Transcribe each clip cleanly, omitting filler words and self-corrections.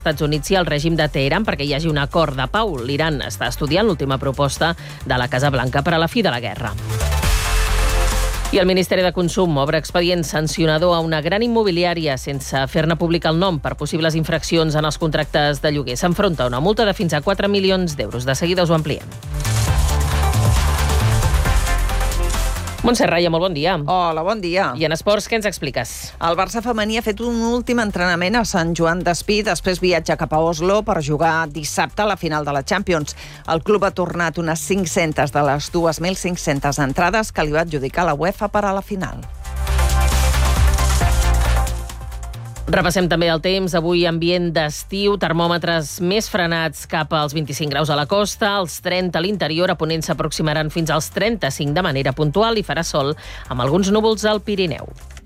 Estats Units i el règim de Teheran perquè hi hagi un acord de pau. L'Iran està estudiant l'última proposta de la Casa Blanca per a la fi de la guerra. I el Ministeri de Consum obre expedient sancionador a una gran immobiliària sense fer-ne públic el nom per possibles infraccions en els contractes de lloguer. S'enfronta a una multa de fins a 4 milions d'euros. De seguida us ho ampliem. Montse Raya, molt bon dia. Hola, bon dia. I en esports, què ens expliques? El Barça femení ha fet un últim entrenament a Sant Joan d'Espí, després viatja cap a Oslo per jugar dissabte a la final de la Champions. El club ha tornat unes 500 de les 2.500 entrades que li va adjudicar la UEFA per a la final. Repassem també el temps. Avui ambient d'estiu, termòmetres més frenats cap als 25 graus a la costa, els 30 a l'interior, a ponent s'aproximaran fins als 35 de manera puntual i farà sol amb alguns núvols al Pirineu.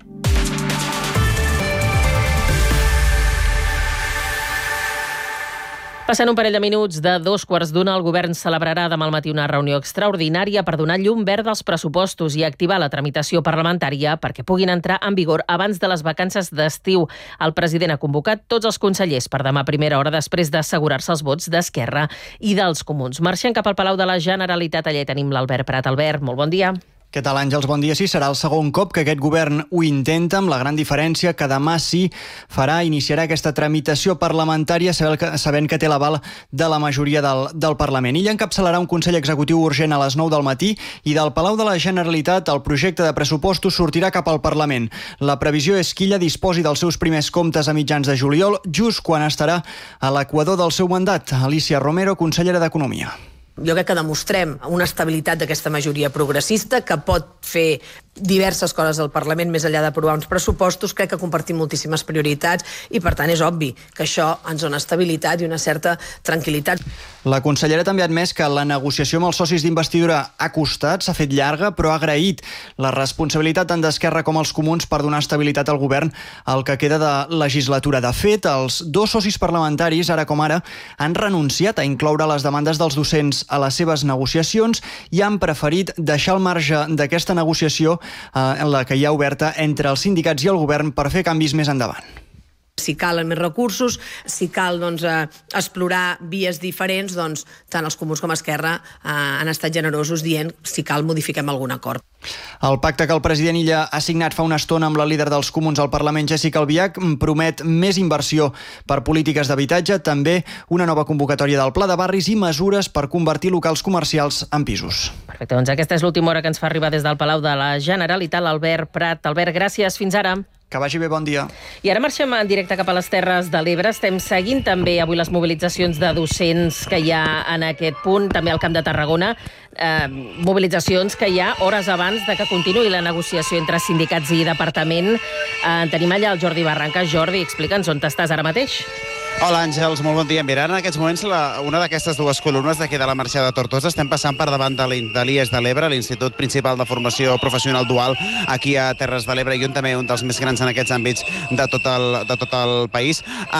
Passant un parell de minuts de 2:15, el govern celebrarà demà al matí una reunió extraordinària per donar llum verda als pressupostos i activar la tramitació parlamentària perquè puguin entrar en vigor abans de les vacances d'estiu. El president ha convocat tots els consellers per demà a primera hora després d'assegurar-se els vots d'Esquerra i dels Comuns. Marxem cap al Palau de la Generalitat. Allà tenim l'Albert Prat. Albert, molt bon dia. Què tal, Àngels? Bon dia. Sí, serà el segon cop que aquest govern ho intenta, amb la gran diferència que demà sí iniciarà aquesta tramitació parlamentària sabent que té l'aval de la majoria del Parlament. Ell encapçalarà un Consell Executiu urgent a les 9 del matí i del Palau de la Generalitat el projecte de pressupostos sortirà cap al Parlament. La previsió és que ella disposi dels seus primers comptes a mitjans de juliol, just quan estarà a l'equador del seu mandat. Alicia Romero, consellera d'Economia. Jo crec que demostrem una estabilitat d'aquesta majoria progressista que pot fer diverses coses al Parlament més enllà d'aprovar uns pressupostos. Crec que compartim moltíssimes prioritats i, per tant, és obvi que això ens dona estabilitat i una certa tranquil·litat. La consellera també ha admès que la negociació amb els socis d'investidura ha costat, s'ha fet llarga, però ha agraït la responsabilitat tant d'Esquerra com els Comuns per donar estabilitat al govern al que queda de legislatura. De fet, els dos socis parlamentaris, ara com ara, han renunciat a incloure les demandes dels docents a les seves negociacions i han preferit deixar al marge d'aquesta negociació en la que hi ha oberta entre els sindicats i el govern per fer canvis més endavant. Si calen més recursos, si cal explorar vies diferents, tant els Comuns com Esquerra han estat generosos dient si cal modifiquem algun acord. El pacte que el president Illa ha signat fa una estona amb la líder dels Comuns al Parlament, Jéssica Albiach, promet més inversió per polítiques d'habitatge, també una nova convocatòria del Pla de Barris i mesures per convertir locals comercials en pisos. Perfecte, doncs aquesta és l'última hora que ens fa arribar des del Palau de la Generalitat, l'Albert Prat. Albert, gràcies, fins ara. Que vagi bé, bon dia. I ara marxem en directe cap a les Terres de l'Ebre. Estem seguint també avui les mobilitzacions de docents que hi ha en aquest punt, també al Camp de Tarragona. Mobilitzacions que hi ha hores abans de que continuï la negociació entre sindicats i departament. Tenim allà el Jordi Barranca. Jordi, explica'ns on estàs ara mateix. Hola, Àngels, molt bon dia. Mira, en aquests moments una d'aquestes dues columnes d'aquí de la Marxada de Tortosa estem passant per davant de l'IES de l'Ebre, l'Institut Principal de Formació Professional Dual, aquí a Terres de l'Ebre, i també un dels més grans en aquests àmbits de tot el país.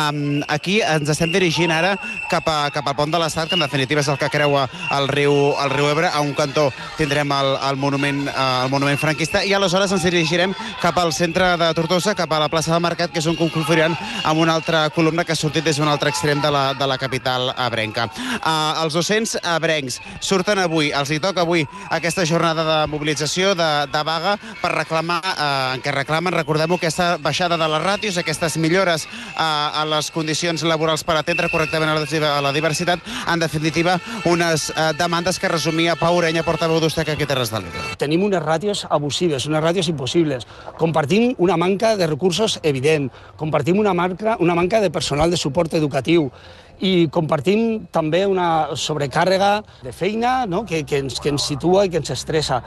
Aquí ens estem dirigint ara cap al pont de l'Estat, que en definitiva és el que creua el riu Ebre. A un cantó tindrem el monument franquista i aleshores ens dirigirem cap al centre de Tortosa, cap a la plaça del Mercat, que és on confluiran amb una altra columna que ha sortit des d'un altre extrem de la capital ebrenca. Els docents ebrencs surten avui, els hi toca avui aquesta jornada de mobilització, de vaga, per reclamar, en què reclamen, recordem-ho, aquesta baixada de les ràtios, aquestes millores a les condicions laborals per atendre correctament a la diversitat, en definitiva, unes demandes que resumia Pau Orenya, portaveu d'USTEC aquí a Terres de l'Ebre. Tenim unes ràtios abusives, unes ràtios impossibles. Compartim una manca de recursos evident, compartim una manca de personal de suport educatiu i compartim també una sobrecàrrega de feina, no? que ens situa i que ens estressa.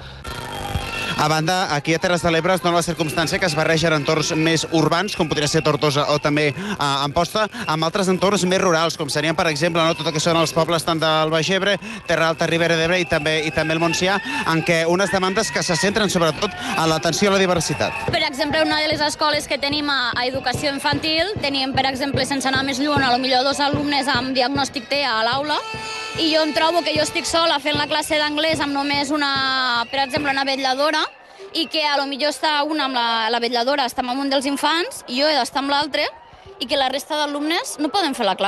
A banda, aquí a Terres de l'Ebre es dona la circumstància que es barregen entorns més urbans, com podria ser Tortosa o també Amposta, amb altres entorns més rurals, com serien, per exemple, tot el que són els pobles tant del Baix Ebre, Terra Alta, Ribera d'Ebre i també el Montsià, en què unes demandes que se centren sobretot en l'atenció a la diversitat. Per exemple, una de les escoles que tenim a educació infantil, teníem, per exemple, sense anar més lluny, potser 2 alumnes amb diagnòstic TEA a l'aula, i jo em trobo que jo estic sola fent la classe d'anglès amb només per exemple, una vetlladora, i que potser està una amb la vetlladora, està amb un dels infants, i jo he d'estar amb l'altre, i que la resta d'alumnes no poden fer la classe.